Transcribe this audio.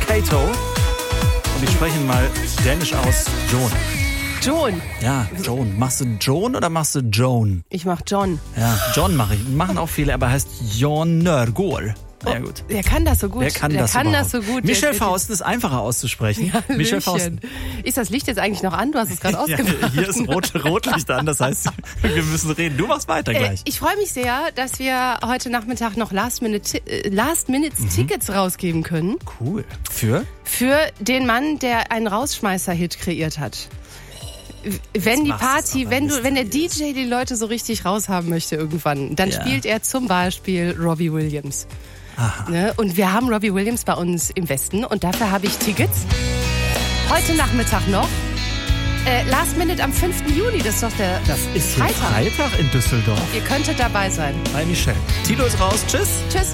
Kato. Und ich spreche ihn mal dänisch aus. Joan. Joan. Ja, Joan. Machst du Joan oder machst du Joan? Ich mach John. Ja, John mache ich. Machen auch viele, aber heißt Jon Nørgaard. Ja, gut. Wer kann das so gut? Wer kann das so gut? Michel Faust ist einfacher auszusprechen. Ja, Michel Faust. Ist das Licht jetzt eigentlich noch an? Du hast es gerade ausgemacht. Ja, hier ist Rotlicht an, das heißt, wir müssen reden. Du machst weiter gleich. Ich freue mich sehr, dass wir heute Nachmittag noch Last-Minute-Tickets rausgeben können. Cool. Für den Mann, der einen Rausschmeißer-Hit kreiert hat. Wenn die Party, wenn der DJ die Leute so richtig raushaben möchte irgendwann, dann spielt er zum Beispiel Robbie Williams. Ne? Und wir haben Robbie Williams bei uns im Westen und dafür habe ich Tickets. Heute Nachmittag noch. Last Minute am 5. Juni, das ist doch der Freitag in Düsseldorf. Ihr könntet dabei sein. Bei Michel. Tilo ist raus. Tschüss. Tschüss.